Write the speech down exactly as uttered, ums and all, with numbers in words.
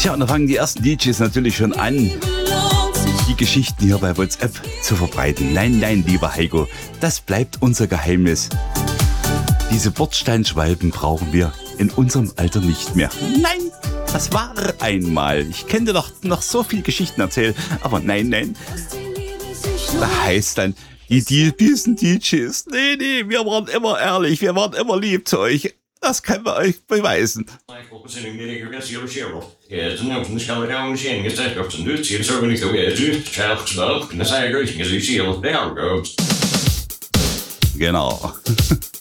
Tja, und da fangen die ersten D Js natürlich schon an, die Geschichten hier bei WhatsApp zu verbreiten. Nein, nein, lieber Heiko, das bleibt unser Geheimnis. Diese Bordsteinschwalben brauchen wir in unserem Alter nicht mehr. Nein, das war einmal. Ich kann dir doch noch so viele Geschichten erzählen, aber nein, nein. Da heißt dann, die, die diesen D Js, nee, nee, wir waren immer ehrlich, wir waren immer lieb zu euch. Das können wir euch beweisen. Genau.